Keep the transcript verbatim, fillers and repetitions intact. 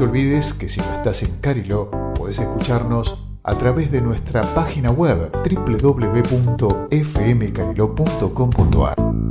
te olvides que si no estás en Cariló, podés escucharnos a través de nuestra página web doble u doble u doble u punto f m cariló punto com punto a r.